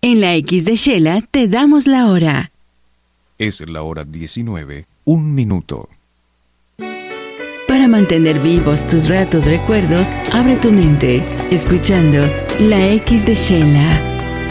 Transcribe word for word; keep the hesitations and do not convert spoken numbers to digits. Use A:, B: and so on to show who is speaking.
A: En la X de Shela te damos la hora.
B: Es la hora diecinueve, un minuto.
A: Para mantener vivos tus ratos recuerdos, abre tu mente, escuchando la X de Shela.